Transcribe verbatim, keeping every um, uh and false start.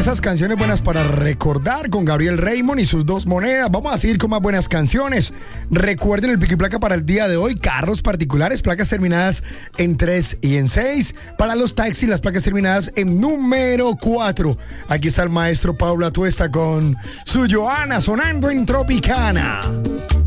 esas canciones buenas para recordar con Gabriel Raymond y sus dos monedas. Vamos a seguir con más buenas canciones. Recuerden el pico y placa para el día de hoy. Carros particulares, placas terminadas en tres y en seis. Para los taxis, las placas terminadas en número cuatro. Aquí está el maestro Pablo Atuesta con su Joana sonando en Tropicana.